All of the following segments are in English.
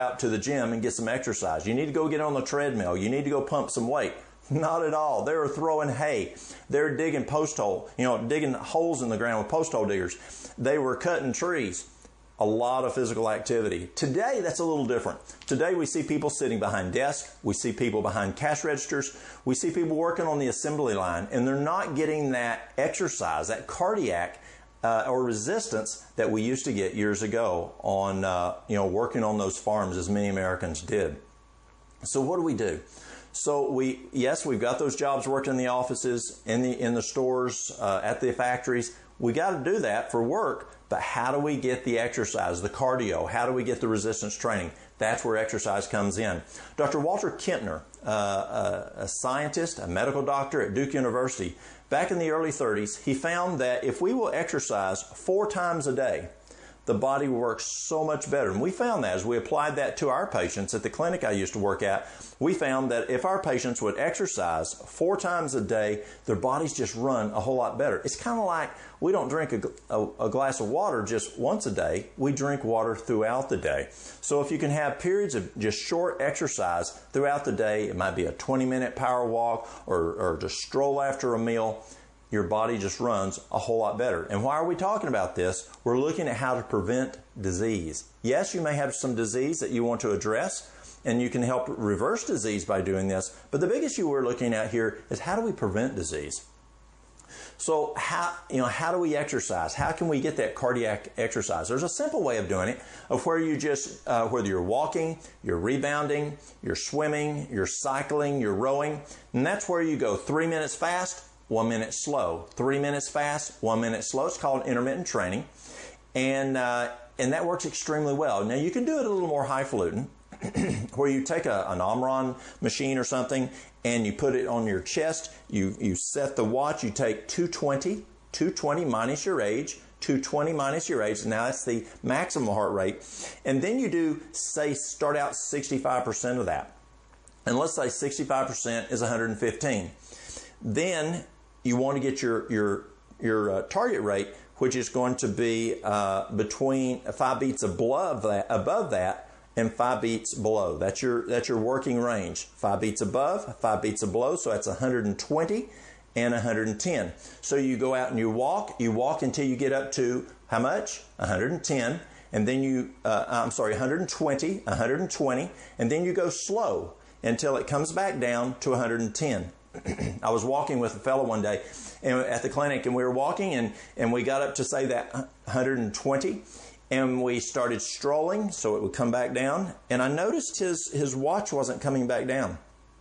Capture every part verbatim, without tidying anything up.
out to the gym and get some exercise. You need to go get on the treadmill. You need to go pump some weight. Not at all. They were throwing hay. They're digging post hole, you know, digging holes in the ground with post hole diggers. They were cutting trees. A lot of physical activity. Today, that's a little different. Today, we see people sitting behind desks. We see people behind cash registers. We see people working on the assembly line, and they're not getting that exercise, that cardiac uh, or resistance that we used to get years ago on, uh, you know, working on those farms as many Americans did. So what do we do? So we, yes, we've got those jobs working in the offices, in the in the stores, uh, at the factories. We got to do that for work, but how do we get the exercise, the cardio? How do we get the resistance training? That's where exercise comes in. Doctor Walter Kintner, uh, a, a scientist, a medical doctor at Duke University, back in the early thirties, he found that if we will exercise four times a day, the body works so much better. And we found that as we applied that to our patients at the clinic I used to work at, we found that if our patients would exercise four times a day, their bodies just run a whole lot better. It's kind of like we don't drink a, a, a glass of water just once a day. We drink water throughout the day. So if you can have periods of just short exercise throughout the day, it might be a twenty minute power walk or, or just stroll after a meal, your body just runs a whole lot better. And why are we talking about this? We're looking at how to prevent disease. Yes, you may have some disease that you want to address, and you can help reverse disease by doing this. But the big issue we're looking at here is how do we prevent disease? So how, you know, how do we exercise? How can we get that cardiac exercise? There's a simple way of doing it, of where you just, uh, whether you're walking, you're rebounding, you're swimming, you're cycling, you're rowing, and that's where you go three minutes fast, one minute slow, three minutes fast, one minute slow. It's called intermittent training, and uh, and that works extremely well. Now you can do it a little more highfalutin, where you take a, an Omron machine or something and you put it on your chest. You you set the watch. You take two twenty, two twenty minus your age, two twenty minus your age. Now that's the maximum heart rate, and then you do say start out sixty-five percent of that, and let's say sixty-five percent is one hundred fifteen. Then you want to get your your your uh, target rate, which is going to be uh, between five beats above that, above that, and five beats below. That's your that's your working range. Five beats above, five beats below. So that's one hundred twenty and one hundred ten. So you go out and you walk. You walk until you get up to how much? one hundred ten, and then you uh, I'm sorry, one hundred twenty, one hundred twenty, and then you go slow until it comes back down to one hundred ten. I was walking with a fellow one day and at the clinic, and we were walking, and, and we got up to say that one hundred twenty, and we started strolling so it would come back down, and I noticed his, his watch wasn't coming back down.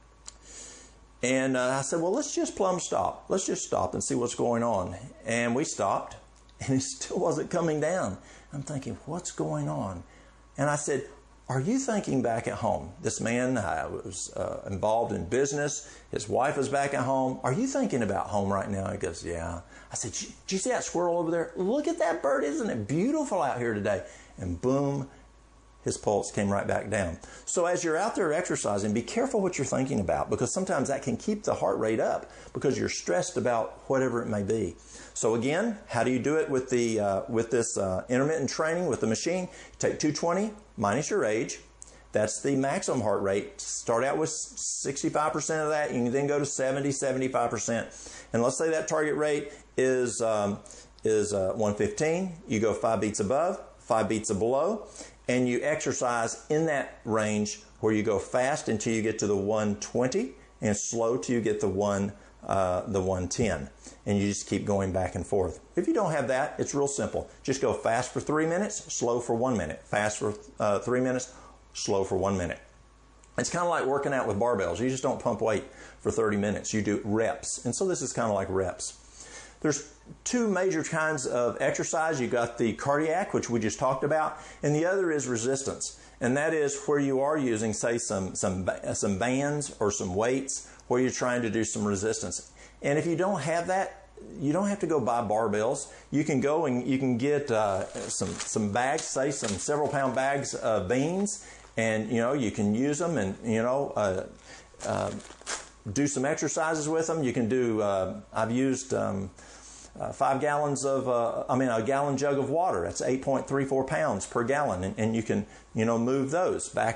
And uh, I said, well, let's just plumb stop. Let's just stop and see what's going on. And we stopped, and it still wasn't coming down. I'm thinking, what's going on? And I said, are you thinking back at home? This man uh, was uh, involved in business. His wife is back at home. Are you thinking about home right now? He goes, yeah. I said, did you see that squirrel over there? Look at that bird. Isn't it beautiful out here today? And boom, his pulse came right back down. So as you're out there exercising, be careful what you're thinking about, because sometimes that can keep the heart rate up because you're stressed about whatever it may be. So again, how do you do it with the uh, with this uh, intermittent training with the machine? You take two twenty minus your age. That's the maximum heart rate. Start out with sixty-five percent of that. You can then go to seventy, seventy-five percent. And let's say that target rate is um, is uh, one fifteen. You go five beats above, five beats below, and you exercise in that range where you go fast until you get to the one twenty and slow till you get the one uh, the one ten. And you just keep going back and forth. If you don't have that, it's real simple. Just go fast for three minutes, slow for one minute. Fast for uh, three minutes, slow for one minute. It's kind of like working out with barbells. You just don't pump weight for thirty minutes. You do reps. And so this is kind of like reps. There's two major kinds of exercise. You've got the cardiac, which we just talked about, and the other is resistance. And that is where you are using, say, some, some, some bands or some weights where you're trying to do some resistance. And if you don't have that, you don't have to go buy barbells. You can go and you can get uh, some, some bags, say some several pound bags of beans, and, you know, you can use them and, you know, uh, uh, do some exercises with them. You can do, uh, I've used um, uh, five gallons of, uh, I mean, a gallon jug of water. That's eight point three four pounds per gallon. And, and you can, you know, move those back